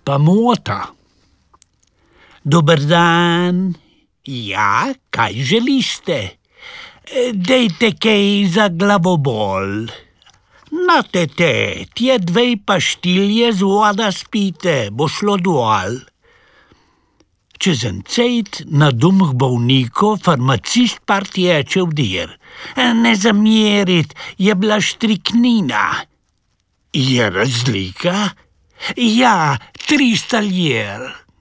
pa mota. Dober dan. Ja, kaj želite? Dejte kaj za glavobol. Na tete, tje 2 paštilje z voda spite, bo šlo dol. Čez en cejt na dom k bolniku farmacist partječe vdir. Ne zamjerit, je bila štriknina. Je razlika? Ja, 300 lir.